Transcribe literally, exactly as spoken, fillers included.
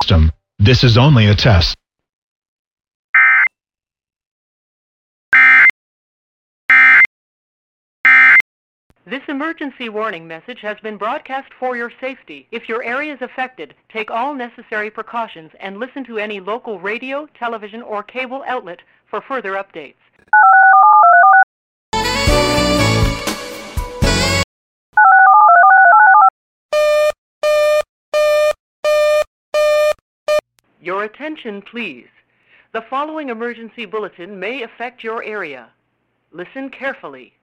system. This is only a test. This emergency warning message has been broadcast for your safety. If your area is affected, take all necessary precautions and listen to any local radio, television, or cable outlet for further updates. Your attention, please. The following emergency bulletin may affect your area. Listen carefully.